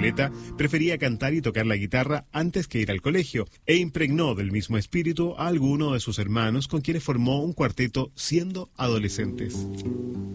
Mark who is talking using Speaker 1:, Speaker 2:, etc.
Speaker 1: Violeta prefería cantar y tocar la guitarra antes que ir al colegio, e impregnó del mismo espíritu a alguno de sus hermanos con quienes formó un cuarteto siendo adolescentes.